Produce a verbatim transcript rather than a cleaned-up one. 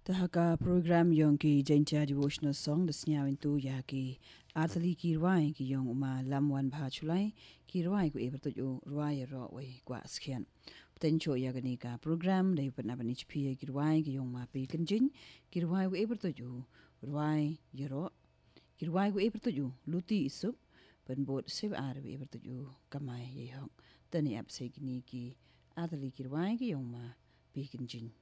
Tahaka program yung ki Jaintia devotional song the snyawin tu ya ki atali ki ruai ki yung uma lamwan bha chulai ki ruai ku eber tu yo ruai ro we kwa skhian potential ya gani ka program dai pat na bani chpi ki ruai ki yung ma pi kanjin ki ruai ku eber tu yo ruai yero ki ruai ku eber tu yo luti isup pen bot seb ar we eber tu yo kamai ye hok tani ap se gini ki atali ki ruai ki yung ma pi kanjin